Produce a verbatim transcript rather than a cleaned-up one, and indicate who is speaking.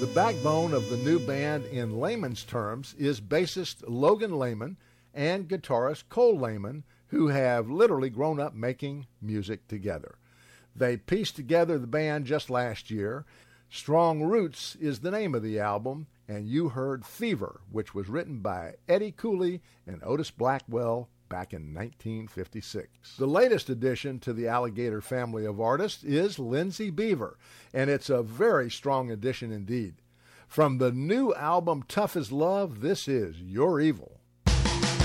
Speaker 1: The backbone of the new band in layman's terms is bassist Logan Layman and guitarist Cole Layman, who have literally grown up making music together. They pieced together the band just last year. Strong Roots is the name of the album, and you heard Fever, which was written by Eddie Cooley and Otis Blackwell back in nineteen fifty-six. The latest addition to the Alligator family of artists is Lindsay Beaver, and it's a very strong addition indeed. From the new album Tough as Love, this is You're Evil.